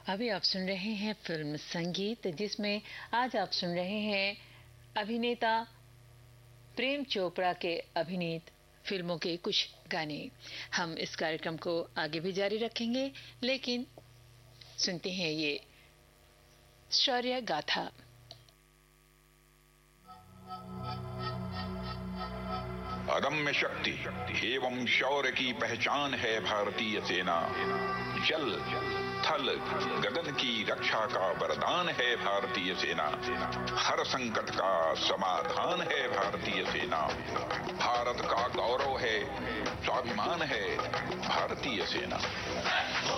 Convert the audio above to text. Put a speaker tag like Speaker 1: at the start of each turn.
Speaker 1: अभी आप सुन रहे हैं फिल्म संगीत, जिसमें आज आप सुन रहे हैं अभिनेता प्रेम चोपड़ा के अभिनीत फिल्मों के कुछ गाने। हम इस कार्यक्रम को आगे भी जारी रखेंगे, लेकिन सुनते हैं ये शौर्य गाथा।
Speaker 2: अदम्य शक्ति एवं शौर्य की पहचान है भारतीय सेना। जल थल गगन की रक्षा का वरदान है भारतीय सेना। हर संकट का समाधान है भारतीय सेना। भारत का गौरव है, स्वाभिमान है भारतीय सेना।